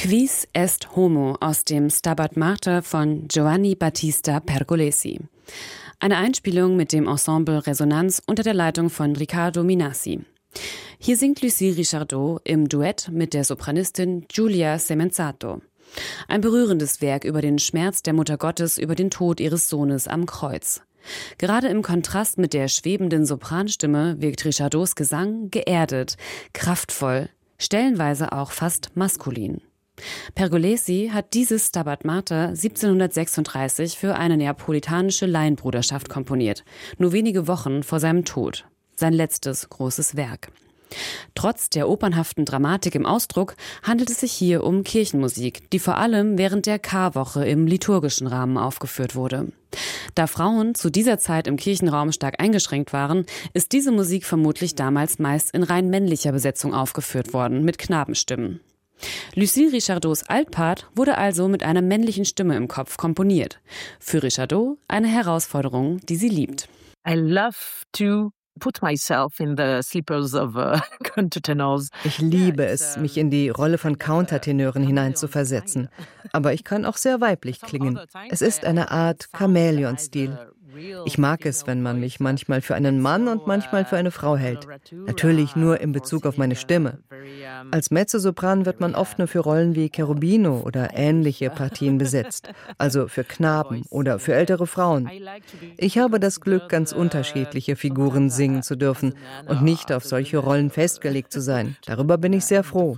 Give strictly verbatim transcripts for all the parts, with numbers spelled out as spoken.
Quis est homo aus dem Stabat Mater von Giovanni Battista Pergolesi. Eine Einspielung mit dem Ensemble Resonanz unter der Leitung von Riccardo Minassi. Hier singt Lucie Richardot im Duett mit der Sopranistin Giulia Semenzato. Ein berührendes Werk über den Schmerz der Mutter Gottes über den Tod ihres Sohnes am Kreuz. Gerade im Kontrast mit der schwebenden Sopranstimme wirkt Richardots Gesang geerdet, kraftvoll, stellenweise auch fast maskulin. Pergolesi hat dieses Stabat Mater siebzehnhundertsechsunddreißig für eine neapolitanische Laienbruderschaft komponiert, nur wenige Wochen vor seinem Tod. Sein letztes großes Werk. Trotz der opernhaften Dramatik im Ausdruck handelt es sich hier um Kirchenmusik, die vor allem während der Karwoche im liturgischen Rahmen aufgeführt wurde. Da Frauen zu dieser Zeit im Kirchenraum stark eingeschränkt waren, ist diese Musik vermutlich damals meist in rein männlicher Besetzung aufgeführt worden, mit Knabenstimmen. Lucie Richardots Altpart wurde also mit einer männlichen Stimme im Kopf komponiert. Für Richardot eine Herausforderung, die sie liebt. I love to put myself in the slippers of uh, countertenors. Ich liebe es, mich in die Rolle von Countertenören hineinzuversetzen. Aber ich kann auch sehr weiblich klingen. Es ist eine Art Chamäleon-Stil. Ich mag es, wenn man mich manchmal für einen Mann und manchmal für eine Frau hält. Natürlich nur in Bezug auf meine Stimme. Als Mezzosopran wird man oft nur für Rollen wie Cherubino oder ähnliche Partien besetzt, also für Knaben oder für ältere Frauen. Ich habe das Glück, ganz unterschiedliche Figuren singen zu dürfen und nicht auf solche Rollen festgelegt zu sein. Darüber bin ich sehr froh.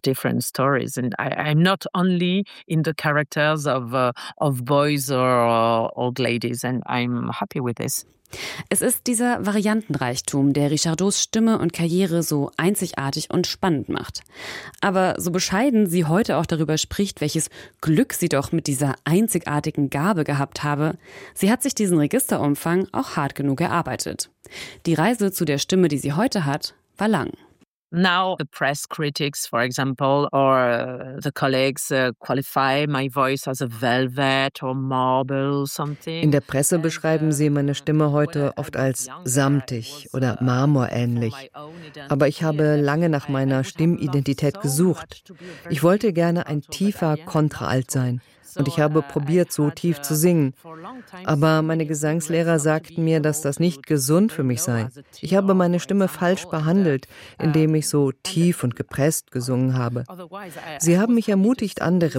Happy with this. Es ist dieser Variantenreichtum, der Richardots Stimme und Karriere so einzigartig und spannend macht. Aber so bescheiden sie heute auch darüber spricht, welches Glück sie doch mit dieser einzigartigen Gabe gehabt habe, sie hat sich diesen Registerumfang auch hart genug erarbeitet. Die Reise zu der Stimme, die sie heute hat, war lang. Now the press critics, for example, or the colleagues uh, qualify my voice as a velvet or marble something. In der Presse beschreiben sie meine Stimme heute oft als samtig oder marmorähnlich. Aber ich habe lange nach meiner Stimmidentität gesucht. Ich wollte gerne ein tiefer Kontraalt sein. Und ich habe probiert, so tief zu singen. Aber meine Gesangslehrer sagten mir, dass das nicht gesund für mich sei. Ich habe meine Stimme falsch behandelt, indem ich so tief und gepresst gesungen habe. Sie haben mich ermutigt, andere